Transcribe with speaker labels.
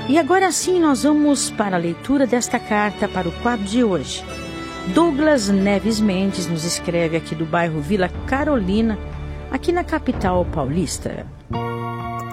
Speaker 1: E agora sim nós vamos para a leitura desta carta para o quadro de hoje. Douglas Neves Mendes nos escreve aqui do bairro Vila Carolina, aqui na capital paulista.